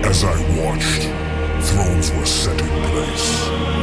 As I watched, thrones were set in place.